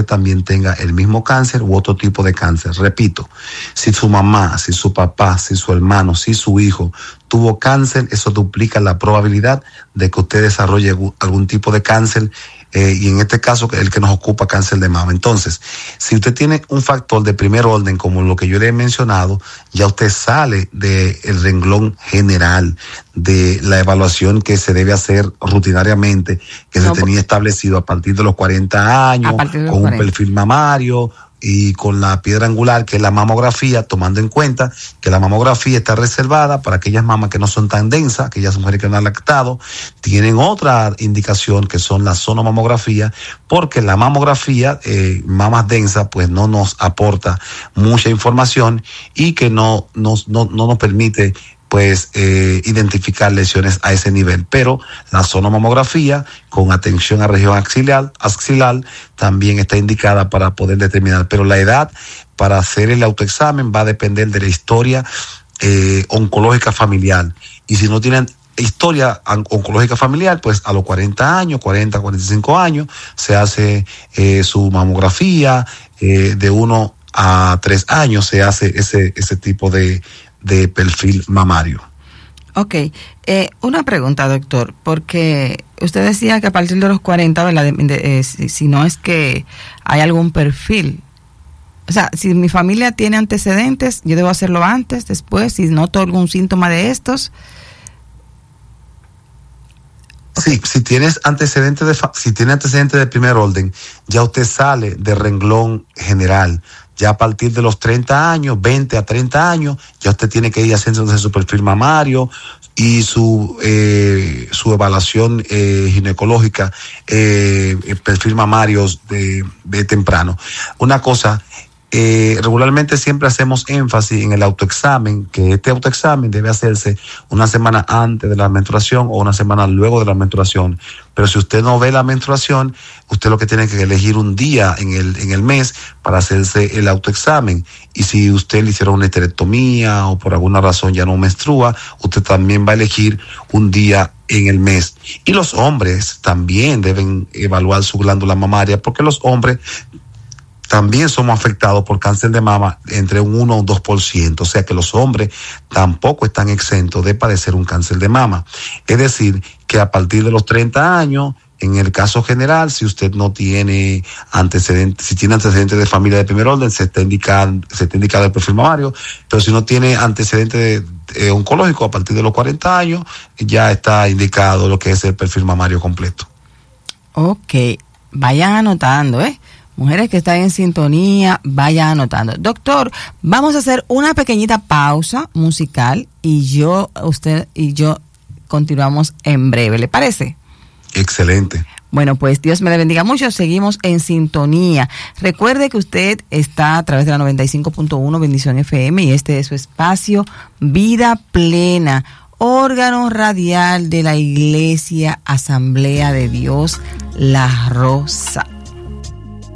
usted también tenga el mismo cáncer u otro tipo de cáncer. Repito, si su mamá, si su papá, si su hermano, si su hijo tuvo cáncer, eso duplica la probabilidad de que usted desarrolle algún tipo de cáncer, y en este caso el que nos ocupa, cáncer de mama. Entonces, si usted tiene un factor de primer orden como lo que yo le he mencionado, ya usted sale del renglón general de la evaluación que se debe hacer rutinariamente, que se tenía establecido a partir de los 40 años, con un perfil mamario y con la piedra angular, que es la mamografía, tomando en cuenta que la mamografía está reservada para aquellas mamas que no son tan densas, aquellas mujeres que no han lactado. Tienen otra indicación que son la sonomamografía, porque la mamografía, mamas densas, pues no nos aporta mucha información y que no nos permite pues identificar lesiones a ese nivel. Pero la sonomamografía, con atención a región axilar, también está indicada para poder determinar. Pero la edad para hacer el autoexamen va a depender de la historia oncológica familiar. Y si no tienen historia oncológica familiar, pues a los 45 años, se hace su mamografía. De 1 a 3 años se hace ese tipo de perfil mamario. Ok, una pregunta, doctor, porque usted decía que a partir de los 40, ¿verdad? Si no es que hay algún perfil, o sea, si mi familia tiene antecedentes, yo debo hacerlo antes, después, si noto algún síntoma de estos. Sí, si tienes antecedentes de primer orden, ya usted sale del renglón general. Ya a partir de los 30 años, 20 a 30 años, ya usted tiene que ir haciendo su perfil mamario y su evaluación ginecológica, perfil mamario de temprano. Una cosa, regularmente siempre hacemos énfasis en el autoexamen, que este autoexamen debe hacerse una semana antes de la menstruación o una semana luego de la menstruación. Pero si usted no ve la menstruación, usted lo que tiene que elegir un día en el mes para hacerse el autoexamen. Y si usted le hicieron una histerectomía o por alguna razón ya no menstrua, usted también va a elegir un día en el mes. Y los hombres también deben evaluar su glándula mamaria, porque los hombres también somos afectados por cáncer de mama entre un 1 o un 2%, o sea que los hombres tampoco están exentos de padecer un cáncer de mama. Es decir, que a partir de los 30 años, en el caso general, si usted no tiene antecedentes, si tiene antecedentes de familia de primer orden, se está indicado el perfil mamario, pero si no tiene antecedentes oncológicos a partir de los 40 años, ya está indicado lo que es el perfil mamario completo. Ok, vayan anotando, Mujeres que están en sintonía, vayan anotando. Doctor, vamos a hacer una pequeñita pausa musical y usted y yo continuamos en breve. ¿Le parece? Excelente. Bueno, pues Dios me le bendiga mucho. Seguimos en sintonía. Recuerde que usted está a través de la 95.1 Bendición FM y este es su espacio Vida Plena, órgano radial de la Iglesia Asamblea de Dios La Rosa.